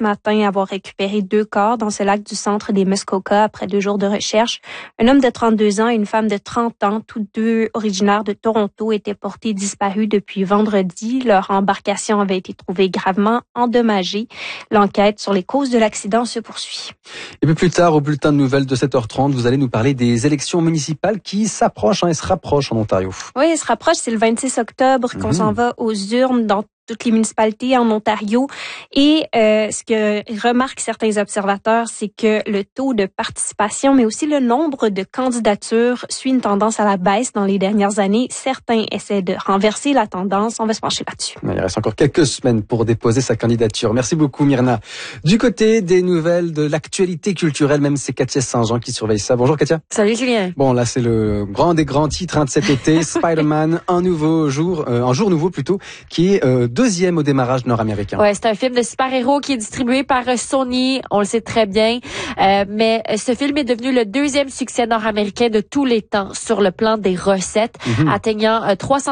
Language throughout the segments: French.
ce matin avoir récupéré 2 corps dans ce lac du centre des Muskoka après 2 jours de recherche. Un homme de 32 ans et une femme de 30 ans, tous deux originaires de Toronto, étaient portés disparus depuis vendredi. Leur embarcation avait été trouvée gravement endommagée. L'enquête sur les causes de l'accident se poursuit. Et puis plus tard, au bulletin de nouvelles de 7h30, vous allez nous parler des élections municipales qui s'approchent et se rapprochent en Ontario. Oui, elles se rapprochent. C'est le 26 octobre qu'on s'en va aux urnes dans toutes les municipalités en Ontario. Et ce que remarquent certains observateurs, c'est que le taux de participation, mais aussi le nombre de candidatures suit une tendance à la baisse dans les dernières années. Certains essaient de renverser la tendance. On va se pencher là-dessus. Il reste encore quelques semaines pour déposer sa candidature. Merci beaucoup, Myrna. Du côté des nouvelles de l'actualité culturelle, même c'est Katia Saint-Jean qui surveille ça. Bonjour, Katia. Salut, Julien. Bon, là, c'est le grand des grands titres de cet été. Spider-Man, un jour nouveau plutôt, qui est deuxième au démarrage nord-américain. Ouais, c'est un film de super-héros qui est distribué par Sony, on le sait très bien, mais ce film est devenu le deuxième succès nord-américain de tous les temps sur le plan des recettes, atteignant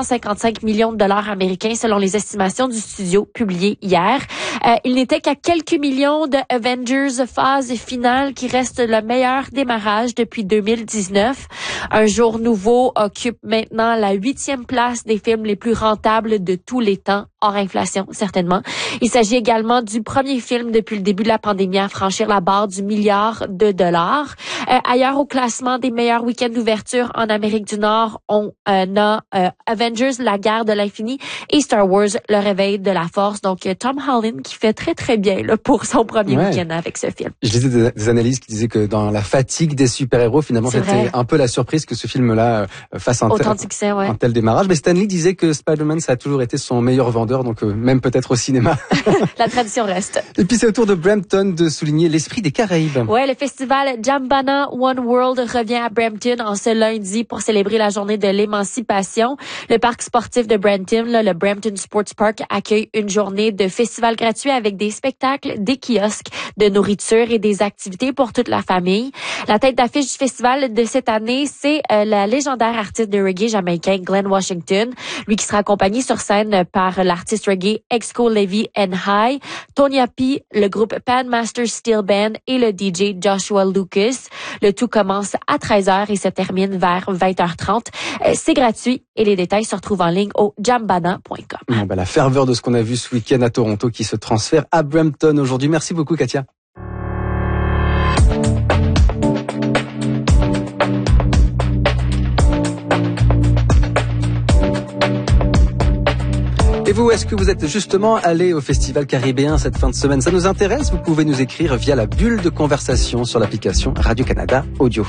355 millions de dollars américains selon les estimations du studio publiées hier. Il n'était qu'à quelques millions de Avengers phase finale qui reste le meilleur démarrage depuis 2019. Un jour nouveau occupe maintenant la 8e place des films les plus rentables de tous les temps, hors inflation, certainement. Il s'agit également du premier film depuis le début de la pandémie à franchir la barre du milliard de dollars. Ailleurs au classement des meilleurs week-ends d'ouverture en Amérique du Nord, on a Avengers, la guerre de l'infini et Star Wars, le réveil de la force. Donc, Tom Holland qui fait très, très bien là, pour son premier week-end avec ce film. Je lisais des analyses qui disaient que dans la fatigue des super-héros, finalement, c'était un peu la surprise que ce film-là fasse un tel démarrage. Mais Stan Lee disait que Spider-Man, ça a toujours été son meilleur vendeur, donc même peut-être au cinéma. La tradition reste. Et puis c'est au tour de Brampton de souligner l'esprit des Caraïbes. Ouais, le festival Jambana One World revient à Brampton en ce lundi pour célébrer la journée de l'émancipation. Le parc sportif de Brampton, le Brampton Sports Park, accueille une journée de festival gratuit avec des spectacles, des kiosques, de nourriture et des activités pour toute la famille. La tête d'affiche du festival de cette année, c'est la légendaire artiste de reggae jamaïcain Glen Washington, lui qui sera accompagné sur scène par l'artiste reggae Exco Levy and High, Tonya P, le groupe Pan Master Steel Band et le DJ Joshua Lucas. Le tout commence à 13h et se termine vers 20h30. C'est gratuit et les détails se retrouvent en ligne au jambana.com. La ferveur de ce qu'on a vu ce week-end à Toronto qui se transfère à Brampton aujourd'hui. Merci beaucoup, Katia. Et vous, est-ce que vous êtes justement allé au Festival caribéen cette fin de semaine? Ça nous intéresse, vous pouvez nous écrire via la bulle de conversation sur l'application Radio-Canada Audio.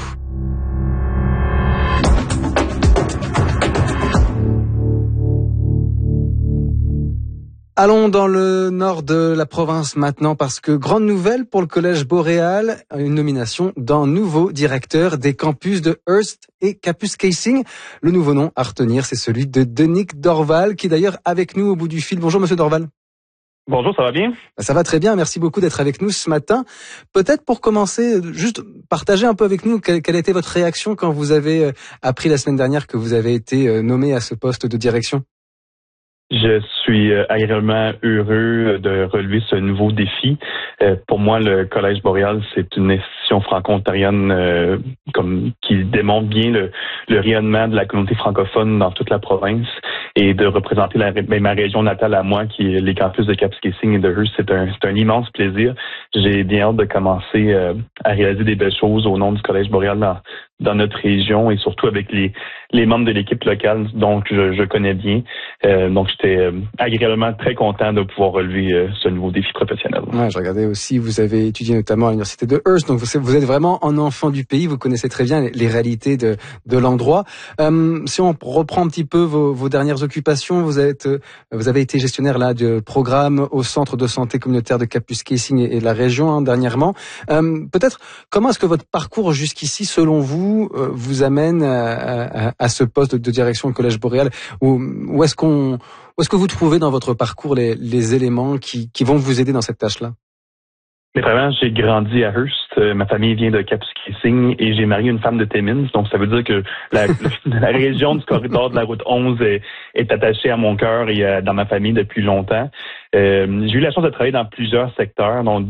Allons dans le nord de la province maintenant parce que grande nouvelle pour le Collège Boréal, une nomination d'un nouveau directeur des campus de Hearst et Kapuskasing. Le nouveau nom à retenir, c'est celui de Denik Dorval qui est d'ailleurs avec nous au bout du fil. Bonjour Monsieur Dorval. Bonjour, ça va bien? Ça va très bien, merci beaucoup d'être avec nous ce matin. Peut-être pour commencer, juste partager un peu avec nous quelle a été votre réaction quand vous avez appris la semaine dernière que vous avez été nommé à ce poste de direction. Je suis agréablement heureux de relever ce nouveau défi. Pour moi, le Collège Boréal, c'est une institution franco-ontarienne qui démontre bien le rayonnement de la communauté francophone dans toute la province et de représenter ma région natale à moi, qui est les campus de Kapuskasing et de Hearst. C'est un immense plaisir. J'ai bien hâte de commencer à réaliser des belles choses au nom du Collège Boréal dans notre région et surtout avec les membres de l'équipe locale, donc je connais bien. Donc j'étais agréablement très content de pouvoir relever ce nouveau défi professionnel. Ouais, je regardais aussi, vous avez étudié notamment à l'université de Hearst, donc vous êtes vraiment un enfant du pays, vous connaissez très bien les réalités de l'endroit. Si on reprend un petit peu vos dernières occupations, vous avez été gestionnaire là de programme au centre de santé communautaire de Kapuskasing et de la région dernièrement. Peut-être comment est-ce que votre parcours jusqu'ici, selon vous, vous amène à ce poste de direction au Collège Boréal, où est-ce que vous trouvez dans votre parcours les éléments qui vont vous aider dans cette tâche-là? Mais vraiment, j'ai grandi à Hearst. Ma famille vient de Kapuskasing et j'ai marié une femme de Timmins. Donc, ça veut dire que la région du corridor de la route 11 est attachée à mon cœur et dans ma famille depuis longtemps. J'ai eu la chance de travailler dans plusieurs secteurs, donc